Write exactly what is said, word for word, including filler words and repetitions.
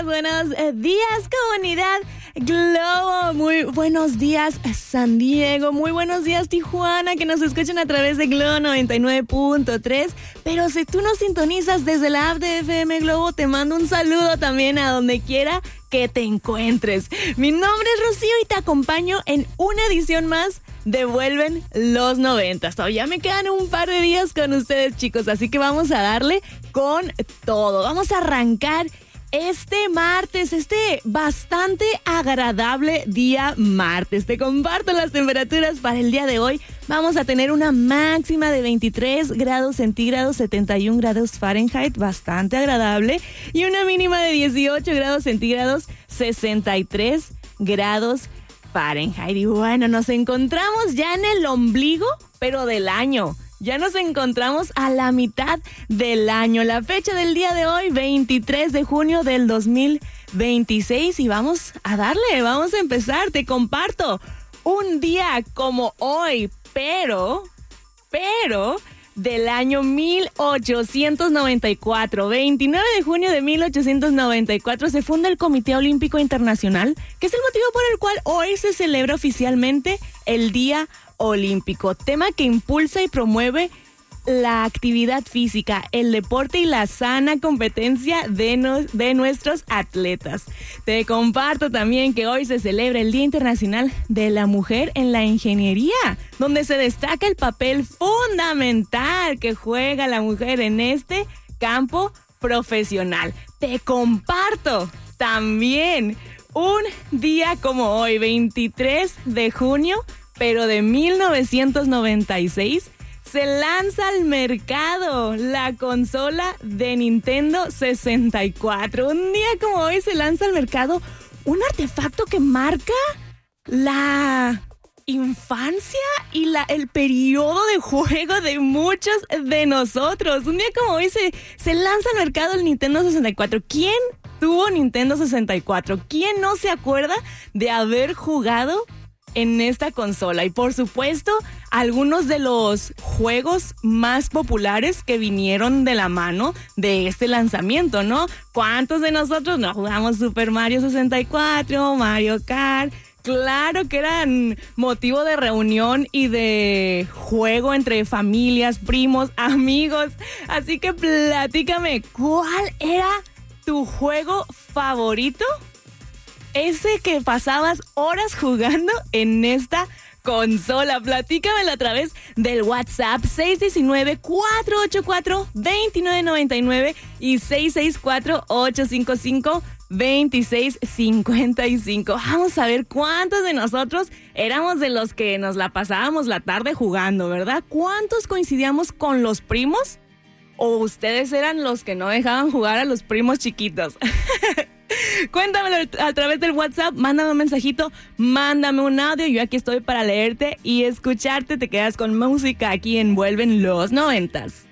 días, buenos días, comunidad Globo. Muy buenos días, San Diego. Muy buenos días, Tijuana, que nos escuchan a través de Globo noventa y nueve punto tres. Pero si tú nos sintonizas desde la app de F M Globo, te mando un saludo también a donde quiera que te encuentres. Mi nombre es Rocío y te acompaño en una edición más de Vuelven los noventas. Todavía me quedan un par de días con ustedes, chicos, así que vamos a darle con todo. Vamos a arrancar este martes, este bastante agradable día martes. Te comparto las temperaturas para el día de hoy. Vamos a tener una máxima de veintitrés grados centígrados, setenta y un grados Fahrenheit, bastante agradable, y una mínima de dieciocho grados centígrados, sesenta y tres grados Fahrenheit. Y bueno, nos encontramos ya en el ombligo, pero del año. Ya nos encontramos a la mitad del año. La fecha del día de hoy, veintitrés de junio del dos mil veintiséis. Y vamos a darle, vamos a empezar. Te comparto un día como hoy, pero, pero... del año mil ochocientos noventa y cuatro. veintinueve de junio de mil ochocientos noventa y cuatro se funda el Comité Olímpico Internacional, que es el motivo por el cual hoy se celebra oficialmente el Día Olímpico, tema que impulsa y promueve la actividad física, el deporte y la sana competencia de, no, de nuestros atletas. Te comparto también que hoy se celebra el Día Internacional de la Mujer en la Ingeniería, donde se destaca el papel fundamental que juega la mujer en este campo profesional. Te comparto también un día como hoy, veintitrés de junio, pero de mil novecientos noventa y seis, se lanza al mercado la consola de Nintendo sesenta y cuatro. Un día como hoy se lanza al mercado un artefacto que marca la infancia y la, el periodo de juego de muchos de nosotros. Un día como hoy se, se lanza al mercado el Nintendo sesenta y cuatro. ¿Quién tuvo Nintendo sesenta y cuatro? ¿Quién no se acuerda de haber jugado en esta consola? Y por supuesto, algunos de los juegos más populares que vinieron de la mano de este lanzamiento, ¿no? ¿Cuántos de nosotros no jugamos Super Mario sesenta y cuatro, Mario Kart? Claro que eran motivo de reunión y de juego entre familias, primos, amigos. Así que platícame, ¿cuál era tu juego favorito? Ese que pasabas horas jugando en esta consola. Platícamelo a través del WhatsApp seis uno nueve, cuatro ocho cuatro, dos nueve nueve nueve y seis seis cuatro, ocho cinco cinco, dos seis cinco cinco. Vamos a ver cuántos de nosotros éramos de los que nos la pasábamos la tarde jugando, ¿verdad? ¿Cuántos coincidíamos con los primos? ¿O ustedes eran los que no dejaban jugar a los primos chiquitos? Cuéntamelo a través del WhatsApp, mándame un mensajito, mándame un audio, yo aquí estoy para leerte y escucharte. Te quedas con música aquí en Vuelven los noventas.